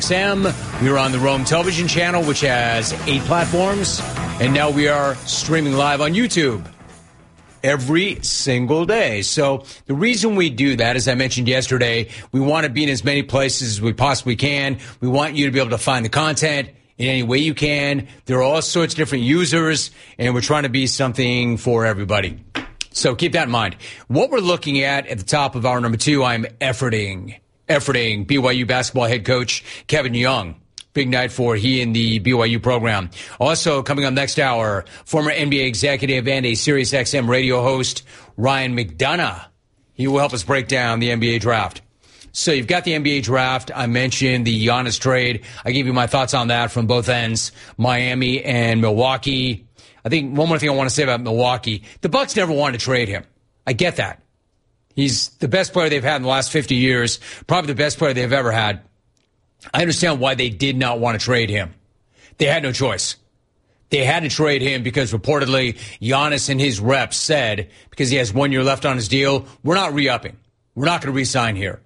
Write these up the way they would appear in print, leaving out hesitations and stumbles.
SiriusXM. We are on the Rome Television channel, which has 8 platforms. And now we are streaming live on YouTube every single day. So the reason we do that, as I mentioned yesterday, we want to be in as many places as we possibly can. We want you to be able to find the content in any way you can. There are all sorts of different users, and we're trying to be something for everybody. So keep that in mind. What we're looking at the top of hour number 2, I'm efforting BYU basketball head coach Kevin Young. Big night for he and the BYU program. Also coming up next hour, former NBA executive and a SiriusXM radio host, Ryan McDonough. He will help us break down the NBA draft. So you've got the NBA draft. I mentioned the Giannis trade. I gave you my thoughts on that from both ends, Miami and Milwaukee. I think one more thing I want to say about Milwaukee. The Bucks never wanted to trade him. I get that. He's the best player they've had in the last 50 years, probably the best player they've ever had. I understand why they did not want to trade him. They had no choice. They had to trade him because reportedly Giannis and his reps said, because he has 1 year left on his deal, we're not re-upping. We're not going to re-sign here.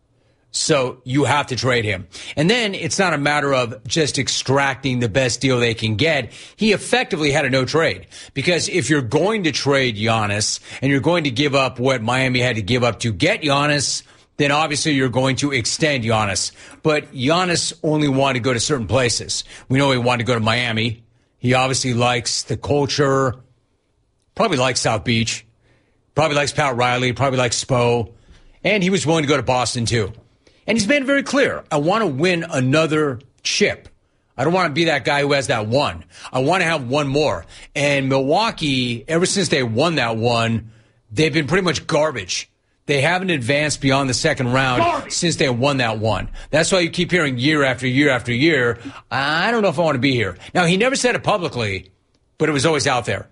So you have to trade him. And then it's not a matter of just extracting the best deal they can get. He effectively had a no trade. Because if you're going to trade Giannis and you're going to give up what Miami had to give up to get Giannis, then obviously you're going to extend Giannis. But Giannis only wanted to go to certain places. We know he wanted to go to Miami. He obviously likes the culture, probably likes South Beach, probably likes Pat Riley, probably likes Spo. And he was willing to go to Boston too. And he's made it very clear. I want to win another chip. I don't want to be that guy who has that one. I want to have one more. And Milwaukee, ever since they won that one, they've been pretty much garbage. They haven't advanced beyond the second round since they won that one. That's why you keep hearing year after year after year, I don't know if I want to be here. Now, he never said it publicly, but it was always out there.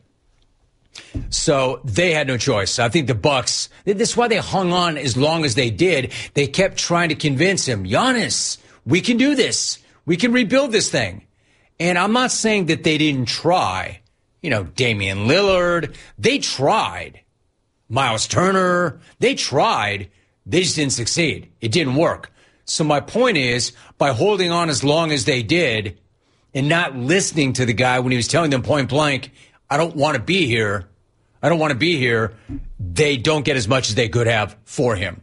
So they had no choice. I think the Bucks, this is why they hung on as long as they did. They kept trying to convince him, Giannis, we can do this. We can rebuild this thing. And I'm not saying that they didn't try. You know, Damian Lillard, they tried. Miles Turner, they tried. They just didn't succeed. It didn't work. So my point is, by holding on as long as they did and not listening to the guy when he was telling them point blank, I don't want to be here. I don't want to be here. They don't get as much as they could have for him.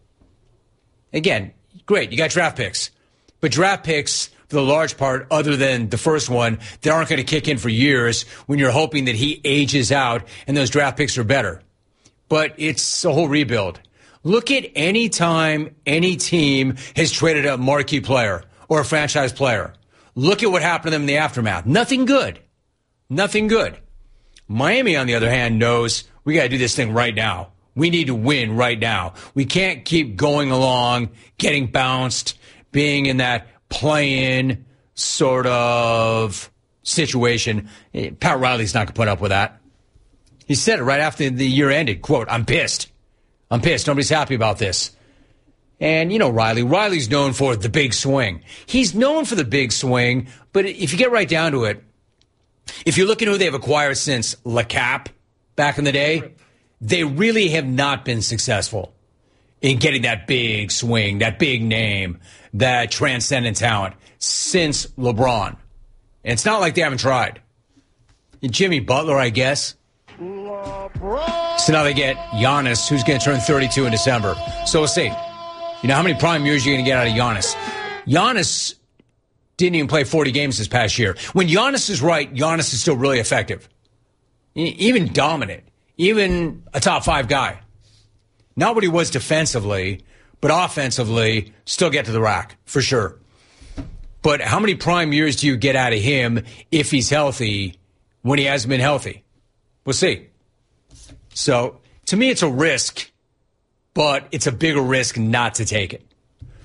Again, great. You got draft picks. But draft picks, for the large part, other than the first one, they aren't going to kick in for years when you're hoping that he ages out and those draft picks are better. But it's a whole rebuild. Look at any time any team has traded a marquee player or a franchise player. Look at what happened to them in the aftermath. Nothing good. Nothing good. Miami, on the other hand, knows we got to do this thing right now. We need to win right now. We can't keep going along, getting bounced, being in that play-in sort of situation. Pat Riley's not going to put up with that. He said it right after the year ended. Quote, I'm pissed. I'm pissed. Nobody's happy about this. And, you know, Riley's known for the big swing. He's known for the big swing, but if you get right down to it, if you look at who they've acquired since LeCap back in the day, they really have not been successful in getting that big swing, that big name, that transcendent talent since LeBron. And it's not like they haven't tried. And Jimmy Butler, I guess. LeBron. So now they get Giannis, who's going to turn 32 in December. So we'll see. You know, how many prime years are you going to get out of Giannis? Giannis didn't even play 40 games this past year. When Giannis is right, Giannis is still really effective. Even dominant. Even a top 5 guy. Not what he was defensively, but offensively, still get to the rack, for sure. But how many prime years do you get out of him if he's healthy when he hasn't been healthy? We'll see. So, to me, it's a risk, but it's a bigger risk not to take it.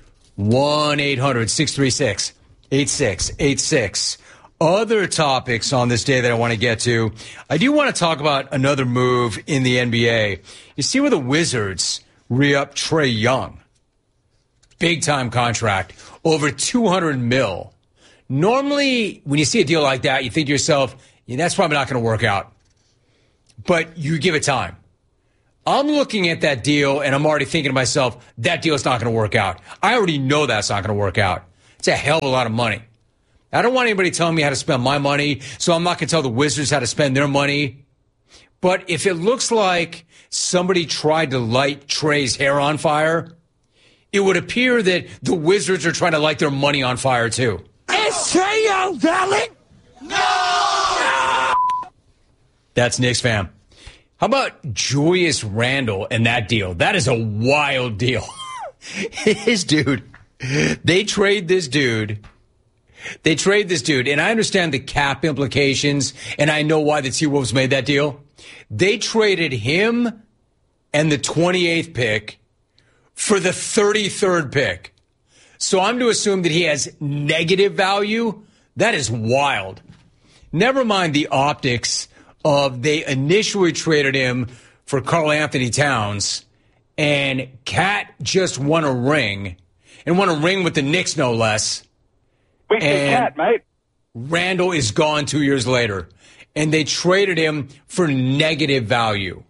1-800-636-8686. Other topics on this day that I want to get to. I do want to talk about another move in the NBA. You see where the Wizards re-up Trae Young. Big-time contract. Over $200 million. Normally, when you see a deal like that, you think to yourself, yeah, that's probably not going to work out. But you give it time. I'm looking at that deal, and I'm already thinking to myself, that deal's not going to work out. I already know that's not going to work out. It's a hell of a lot of money. I don't want anybody telling me how to spend my money, so I'm not going to tell the Wizards how to spend their money. But if it looks like somebody tried to light Trey's hair on fire, it would appear that the Wizards are trying to light their money on fire, too. Is Trae Young valid? No! That's Knicks fam. How about Julius Randle and that deal? That is a wild deal. His dude. They trade this dude. And I understand the cap implications, and I know why the T-Wolves made that deal. They traded him and the 28th pick for the 33rd pick. So I'm to assume that he has negative value? That is wild. Never mind the optics of they initially traded him for Karl Anthony Towns, and Cat just won a ring, and won a ring with the Knicks, no less. Wink and Cat, mate. Randall is gone 2 years later, and they traded him for negative value.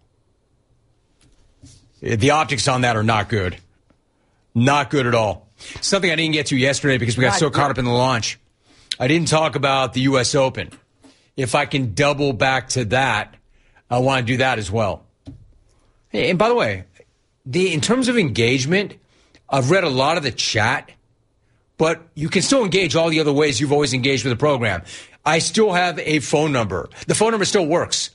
The optics on that are not good. Not good at all. Something I didn't get to yesterday because we got so caught up in the launch. I didn't talk about the U.S. Open. If I can double back to that, I want to do that as well. And by the way, in terms of engagement, I've read a lot of the chat, but you can still engage all the other ways you've always engaged with the program. I still have a phone number. The phone number still works.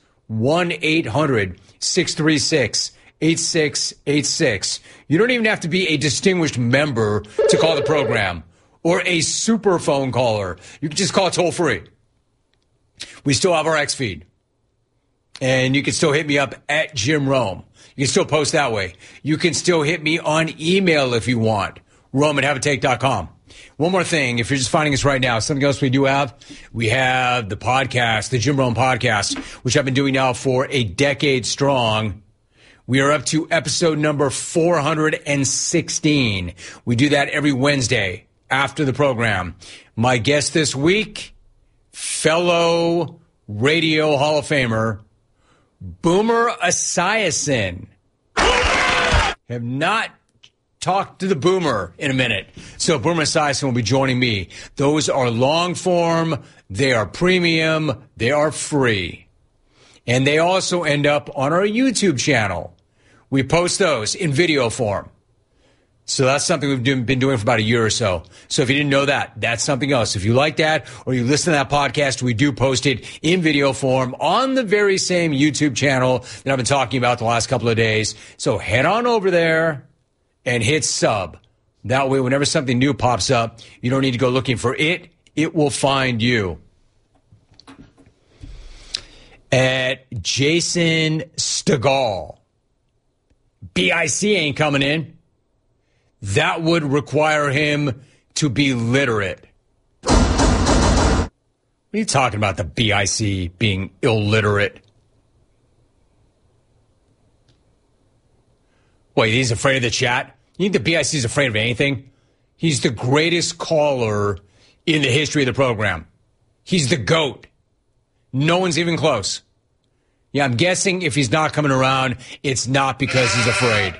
1-800-636-8686. You don't even have to be a distinguished member to call the program or a super phone caller. You can just call toll free. We still have our X feed. And you can still hit me up at Jim Rome. You can still post that way. You can still hit me on email if you want. Rome@haveatake.com. One more thing, if you're just finding us right now, something else we do have. We have the podcast, the Jim Rome podcast, which I've been doing now for a decade strong. We are up to episode number 416. We do that every Wednesday after the program. My guest this week, fellow radio Hall of Famer, Boomer Esiason. Have not talked to the Boomer in a minute. So Boomer Esiason will be joining me. Those are long form. They are premium. They are free. And they also end up on our YouTube channel. We post those in video form. So that's something we've been doing for about a year or so. So if you didn't know that, that's something else. If you like that or you listen to that podcast, we do post it in video form on the very same YouTube channel that I've been talking about the last couple of days. So head on over there and hit sub. That way, whenever something new pops up, you don't need to go looking for it. It will find you. At Jason Stegall. BIC ain't coming in. That would require him to be literate. What are you talking about, the BIC being illiterate? Wait, he's afraid of the chat? You think the BIC is afraid of anything? He's the greatest caller in the history of the program. He's the GOAT. No one's even close. Yeah, I'm guessing if he's not coming around, it's not because he's afraid.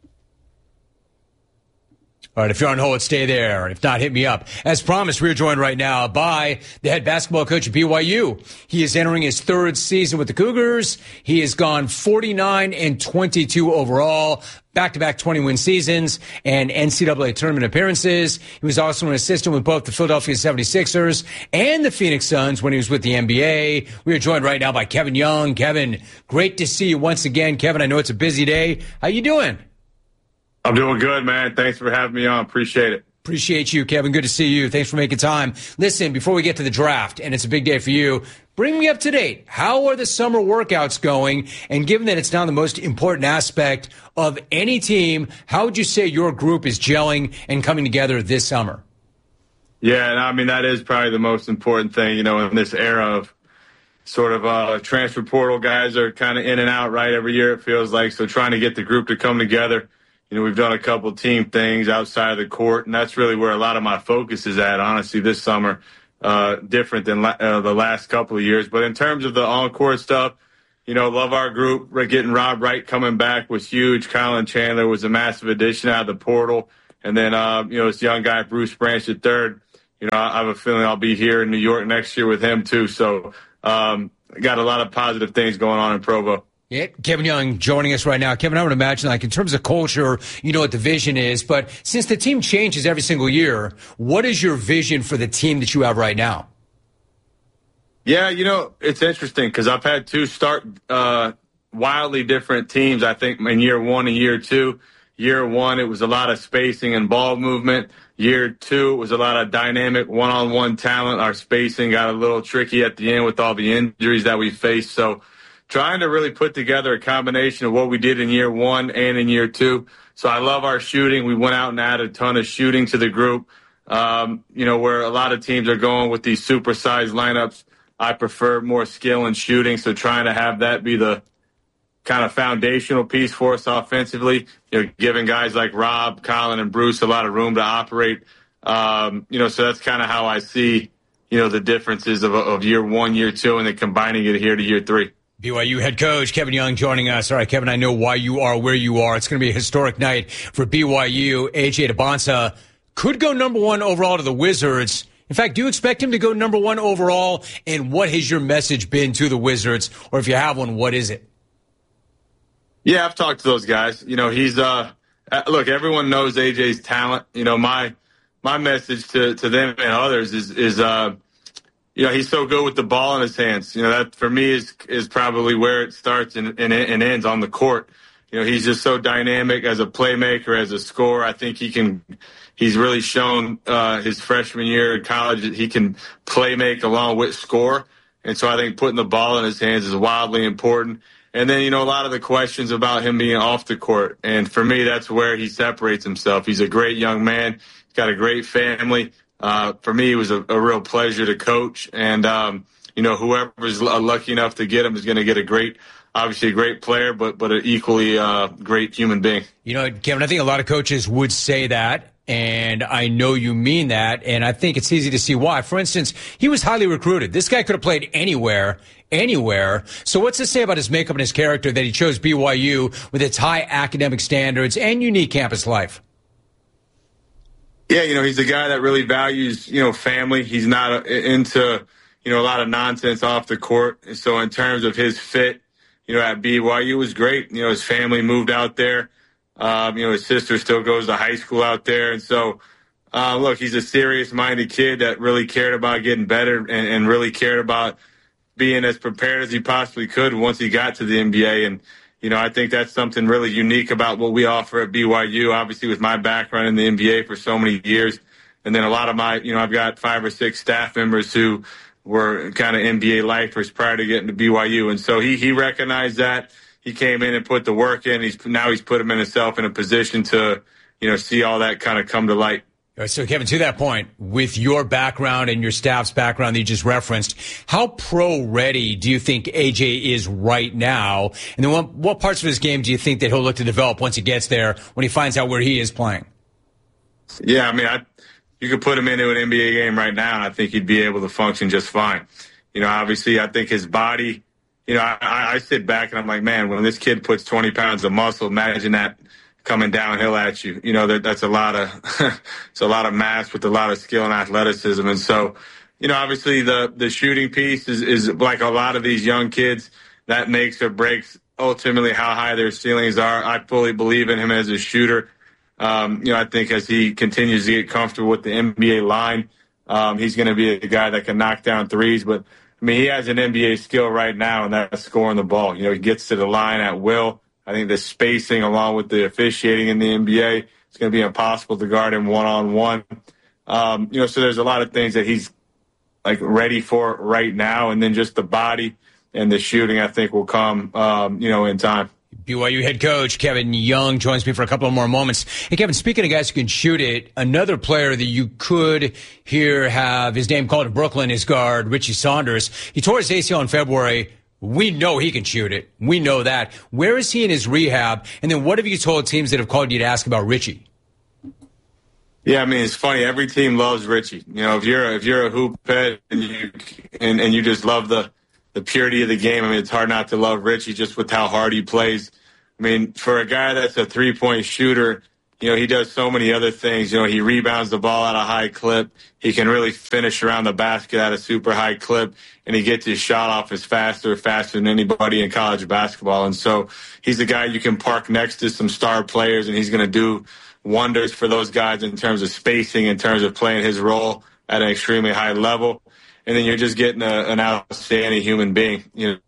All right, if you're on hold, stay there. If not, hit me up. As promised, we're joined right now by the head basketball coach at BYU. He is entering his third season with the Cougars. He has gone 49-22 overall, back-to-back 20-win seasons, and NCAA tournament appearances. He was also an assistant with both the Philadelphia 76ers and the Phoenix Suns when he was with the NBA. We are joined right now by Kevin Young. Kevin, great to see you once again. Kevin, I know it's a busy day. How you doing? I'm doing good, man. Thanks for having me on. Appreciate it. Appreciate you, Kevin. Good to see you. Thanks for making time. Listen, before we get to the draft, and it's a big day for you, bring me up to date. How are the summer workouts going? And given that it's now the most important aspect of any team, how would you say your group is gelling and coming together this summer? Yeah, and I mean, that is probably the most important thing, you know, in this era of sort of transfer portal guys are kind of in and out, right, every year it feels like. So trying to get the group to come together. You know, we've done a couple team things outside of the court, and that's really where a lot of my focus is at, honestly, this summer, different than the last couple of years. But in terms of the on-court stuff, you know, love our group. Getting Rob Wright coming back was huge. Kylan Chandler was a massive addition out of the portal. And then, this young guy, Bruce Branch III, I have a feeling I'll be here in New York next year with him too. So, got a lot of positive things going on in Provo. Yeah, Kevin Young joining us right now. Kevin, I would imagine, like, in terms of culture, you know what the vision is. But since the team changes every single year, what is your vision for the team that you have right now? Yeah, it's interesting because I've had two start wildly different teams, I think, in year one and year two. Year one, it was a lot of spacing and ball movement. Year two, it was a lot of dynamic one-on-one talent. Our spacing got a little tricky at the end with all the injuries that we faced. So trying to really put together a combination of what we did in year one and in year two. So I love our shooting. We went out and added a ton of shooting to the group. Where a lot of teams are going with these supersized lineups, I prefer more skill and shooting. So trying to have that be the kind of foundational piece for us offensively, giving guys like Rob, Colin, and Bruce a lot of room to operate. So that's kind of how I see, the differences of year one, year two, and then combining it here to year three. BYU head coach Kevin Young joining us. All right, Kevin, I know why you are where you are. It's going to be a historic night for BYU. A.J. Debonsa could go number one overall to the Wizards. In fact, do you expect him to go number one overall? And what has your message been to the Wizards? Or if you have one, what is it? Yeah, I've talked to those guys. He's look, everyone knows AJ's talent. My message to them and others is he's so good with the ball in his hands. That for me is probably where it starts and ends on the court. He's just so dynamic as a playmaker, as a scorer. I think he's really shown his freshman year in college that he can play make along with score. And so I think putting the ball in his hands is wildly important. And then, a lot of the questions about him being off the court. And for me, that's where he separates himself. He's a great young man. He's got a great family. For me, it was a real pleasure to coach. And, whoever's lucky enough to get him is going to get obviously a great player, but an equally great human being. Kevin, I think a lot of coaches would say that. And I know you mean that, and I think it's easy to see why. For instance, he was highly recruited. This guy could have played anywhere. So what's to say about his makeup and his character that he chose BYU with its high academic standards and unique campus life? Yeah, he's a guy that really values, family. He's not into, a lot of nonsense off the court. And so in terms of his fit, at BYU was great. His family moved out there. His sister still goes to high school out there. And so, look, he's a serious-minded kid that really cared about getting better and really cared about being as prepared as he possibly could once he got to the NBA. And, I think that's something really unique about what we offer at BYU, obviously with my background in the NBA for so many years. And then a lot of I've got 5 or 6 staff members who were kind of NBA lifers prior to getting to BYU. And so he recognized that. He came in and put the work in. He's put himself in a position to, see all that kind of come to light. All right, so, Kevin, to that point, with your background and your staff's background that you just referenced, how pro-ready do you think A.J. is right now? And then what parts of his game do you think that he'll look to develop once he gets there, when he finds out where he is playing? Yeah, you could put him into an NBA game right now, and I think he'd be able to function just fine. Obviously, I think his body – I sit back and I'm like, man, when this kid puts 20 pounds of muscle, imagine that coming downhill at you. That's a lot of mass with a lot of skill and athleticism. And so, obviously the shooting piece is like a lot of these young kids, that makes or breaks ultimately how high their ceilings are. I fully believe in him as a shooter. I think as he continues to get comfortable with the NBA line, he's going to be a guy that can knock down threes, but he has an NBA skill right now, and that's scoring the ball. He gets to the line at will. I think the spacing along with the officiating in the NBA, it's going to be impossible to guard him one-on-one. So there's a lot of things that he's ready for right now, and then just the body and the shooting, I think, will come, in time. BYU head coach Kevin Young joins me for a couple of more moments. Hey, Kevin, speaking of guys who can shoot it, another player that you could hear have his name called in Brooklyn is guard Richie Saunders. He tore his ACL in February. We know he can shoot it. We know that. Where is he in his rehab? And then what have you told teams that have called you to ask about Richie? Yeah, it's funny. Every team loves Richie. If you're a hoop head and you just love the purity of the game, it's hard not to love Richie just with how hard he plays. For a guy that's a three-point shooter, he does so many other things. He rebounds the ball at a high clip. He can really finish around the basket at a super high clip, and he gets his shot off as faster than anybody in college basketball. And so he's a guy you can park next to some star players, and he's going to do wonders for those guys in terms of spacing, in terms of playing his role at an extremely high level. And then you're just getting an outstanding human being.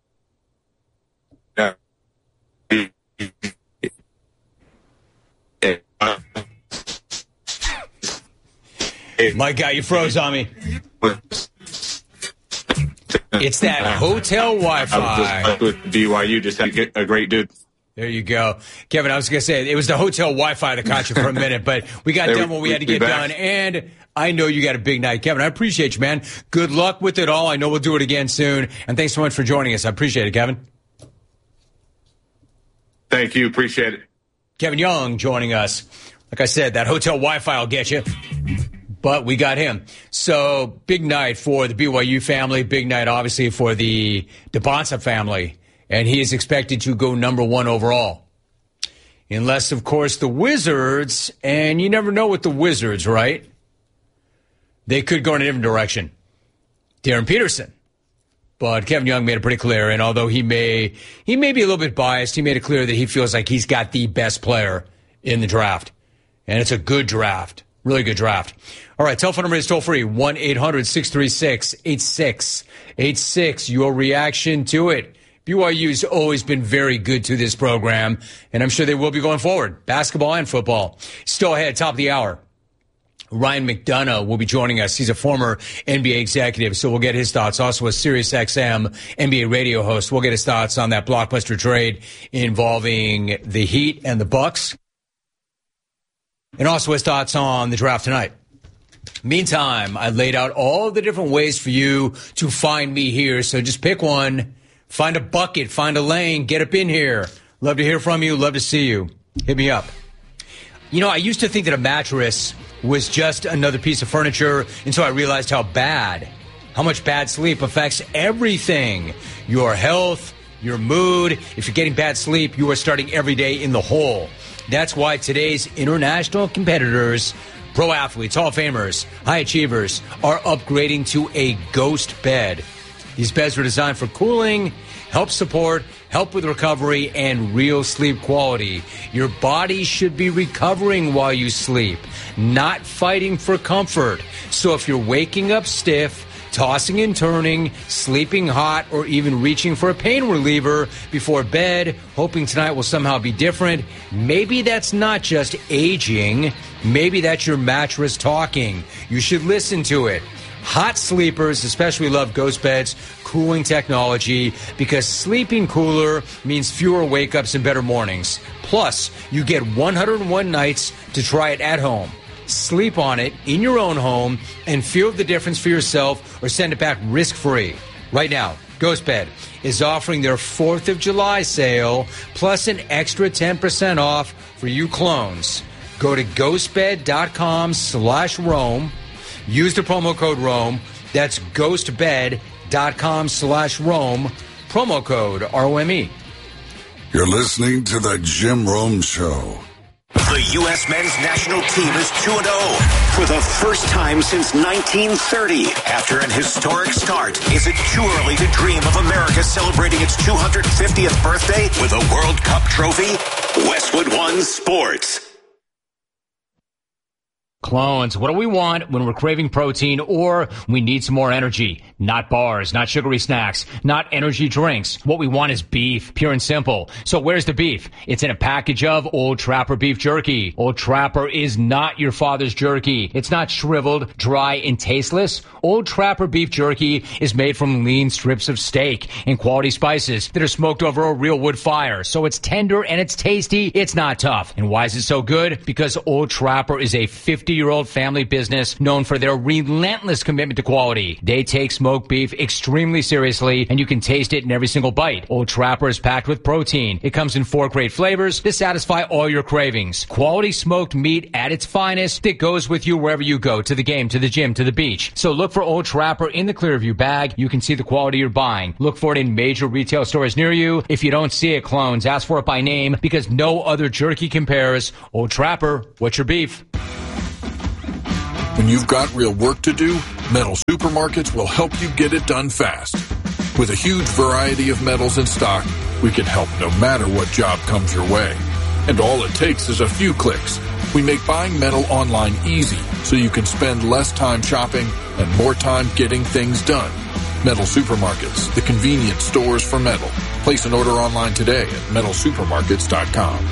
My guy, you froze on me. It's that hotel Wi-Fi. I was with BYU, just had a great dude. There you go. Kevin, I was going to say, it was the hotel Wi-Fi that caught you for a minute, but we got done what we had to get done, and I know you got a big night. Kevin, I appreciate you, man. Good luck with it all. I know we'll do it again soon, and thanks so much for joining us. I appreciate it, Kevin. Thank you. Appreciate it. Kevin Young joining us. Like I said, that hotel Wi-Fi will get you. But we got him. So big night for the BYU family. Big night, obviously, for the DeBonsa family. And he is expected to go number 1 overall. Unless, of course, the Wizards, and you never know with the Wizards, right? They could go in a different direction. Darren Peterson. But Kevin Young made it pretty clear, and although he may be a little bit biased, he made it clear that he feels like he's got the best player in the draft. And it's a good draft. Really good draft. All right, telephone number is toll-free, 1-800-636-8686. Your reaction to it. BYU's always been very good to this program, and I'm sure they will be going forward, basketball and football. Still ahead, top of the hour. Ryan McDonough will be joining us. He's a former NBA executive, so we'll get his thoughts. Also a SiriusXM NBA radio host. We'll get his thoughts on that blockbuster trade involving the Heat and the Bucks. And also his thoughts on the draft tonight. Meantime, I laid out all the different ways for you to find me here. So just pick one, find a bucket, find a lane, get up in here. Love to hear from you. Love to see you. Hit me up. I used to think that a mattress was just another piece of furniture until I realized how much bad sleep affects everything. Your health, your mood. If you're getting bad sleep, you are starting every day in the hole. That's why today's international competitors, pro athletes, Hall of Famers, high achievers, are upgrading to a Ghost bed. These beds are designed for cooling, help support, help with recovery, and real sleep quality. Your body should be recovering while you sleep, not fighting for comfort. So if you're waking up stiff, tossing and turning, sleeping hot, or even reaching for a pain reliever before bed, hoping tonight will somehow be different, maybe that's not just aging. Maybe that's your mattress talking. You should listen to it. Hot sleepers especially love Ghost Bed's cooling technology because sleeping cooler means fewer wake-ups and better mornings. Plus, you get 101 nights to try it at home. Sleep on it in your own home and feel the difference for yourself or send it back risk-free. Right now, Ghost Bed is offering their 4th of July sale plus an extra 10% off for you clones. Go to ghostbed.com/Rome. Use the promo code Rome. That's ghostbed.com/Rome. Promo code ROME. You're listening to the Jim Rome Show. The U.S. men's national team is 2-0 for the first time since 1930. After an historic start, is it too early to dream of America celebrating its 250th birthday with a World Cup trophy? Westwood One Sports. Clones, what do we want when we're craving protein or we need some more energy? Not bars, not sugary snacks, not energy drinks. What we want is beef, pure and simple. So where's the beef? It's in a package of Old Trapper beef jerky. Old Trapper is not your father's jerky. It's not shriveled, dry, and tasteless. Old Trapper beef jerky is made from lean strips of steak and quality spices that are smoked over a real wood fire. So it's tender and it's tasty. It's not tough. And why is it so good? Because Old Trapper is a 50 50-year-old family business known for their relentless commitment to quality. They take smoked beef extremely seriously, and you can taste it in every single bite. Old Trapper is packed with protein. It comes in 4 great flavors to satisfy all your cravings. Quality smoked meat at its finest that goes with you wherever you go, to the game, to the gym, to the beach. So look for Old Trapper in the Clearview bag. You can see the quality you're buying. Look for it in major retail stores near you. If you don't see it, clones, ask for it by name, because no other jerky compares. Old Trapper, what's your beef? When you've got real work to do, Metal Supermarkets will help you get it done fast. With a huge variety of metals in stock, we can help no matter what job comes your way. And all it takes is a few clicks. We make buying metal online easy, so you can spend less time shopping and more time getting things done. Metal Supermarkets, the convenient stores for metal. Place an order online today at metalsupermarkets.com.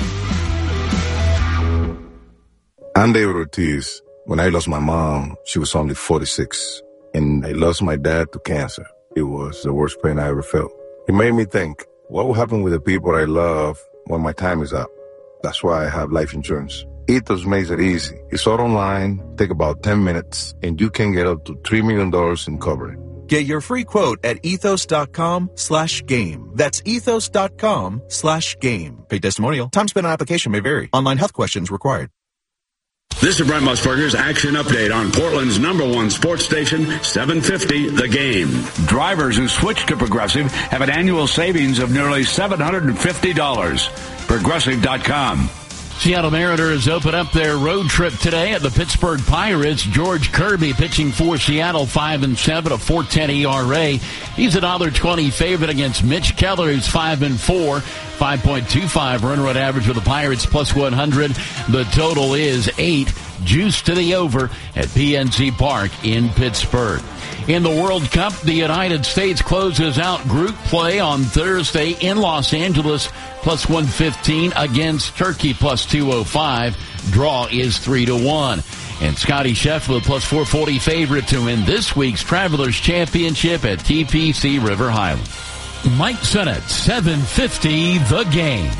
I'm David Ortiz. When I lost my mom, she was only 46. And I lost my dad to cancer. It was the worst pain I ever felt. It made me think, what will happen with the people I love when my time is up? That's why I have life insurance. Ethos makes it easy. It's all online, take about 10 minutes, and you can get up to $3 million in coverage. Get your free quote at ethos.com/game. That's ethos.com/game. Paid testimonial. Time spent on application may vary. Online health questions required. This is Brent Musburger's Action Update on Portland's #1 sports station, 750 The Game. Drivers who switch to Progressive have an annual savings of nearly $750. Progressive.com. Seattle Mariners open up their road trip today at the Pittsburgh Pirates. George Kirby pitching for Seattle, 5-7, a 4.10 ERA. He's a $1.20 favorite against Mitch Keller, who's 5-4, 5.25 run rate average for the Pirates, plus 100. The total is 8. Juice to the over at PNC Park in Pittsburgh. In the World Cup, the United States closes out group play on Thursday in Los Angeles, plus 115 against Turkey, plus 205. Draw is 3-1. And Scotty Scheffler, plus 440 favorite to win this week's Travelers Championship at TPC River Highland. Mike Sennett, 750 The Game.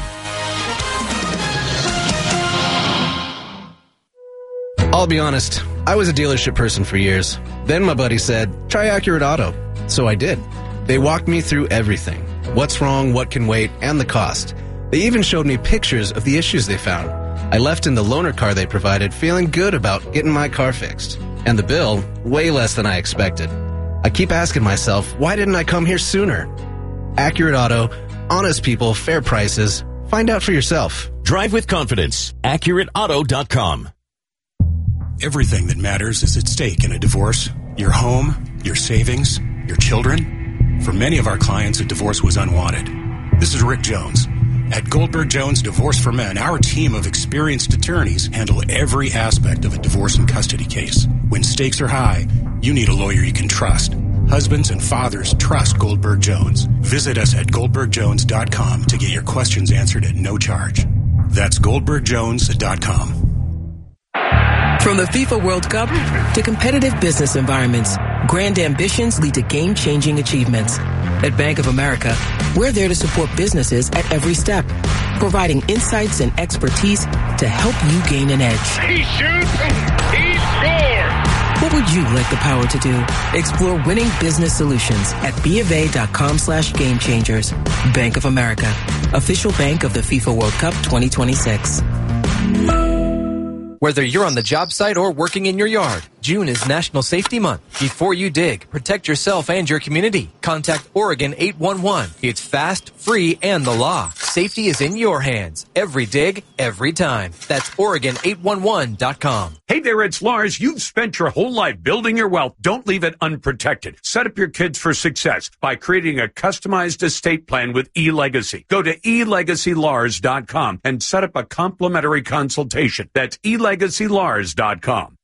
I'll be honest, I was a dealership person for years. Then my buddy said, try Accurate Auto. So I did. They walked me through everything. What's wrong, what can wait, and the cost. They even showed me pictures of the issues they found. I left in the loaner car they provided feeling good about getting my car fixed. And the bill, way less than I expected. I keep asking myself, why didn't I come here sooner? Accurate Auto, honest people, fair prices. Find out for yourself. Drive with confidence. AccurateAuto.com. Everything that matters is at stake in a divorce. Your home, your savings, your children. For many of our clients, a divorce was unwanted. This is Rick Jones. At Goldberg Jones Divorce for Men, our team of experienced attorneys handle every aspect of a divorce and custody case. When stakes are high, you need a lawyer you can trust. Husbands and fathers trust Goldberg Jones. Visit us at goldbergjones.com to get your questions answered at no charge. That's goldbergjones.com. From the FIFA World Cup to competitive business environments, grand ambitions lead to game-changing achievements. At Bank of America, we're there to support businesses at every step, providing insights and expertise to help you gain an edge. He shoots, he scores! What would you like the power to do? Explore winning business solutions at BofA.com/gamechangers. Bank of America, official bank of the FIFA World Cup 2026. Whether you're on the job site or working in your yard, June is National Safety Month. Before you dig, protect yourself and your community. Contact Oregon 811. It's fast, free, and the law. Safety is in your hands. Every dig, every time. That's Oregon811.com. Hey there, it's Lars. You've spent your whole life building your wealth. Don't leave it unprotected. Set up your kids for success by creating a customized estate plan with eLegacy. Go to eLegacyLars.com and set up a complimentary consultation. That's eLegacyLars.com.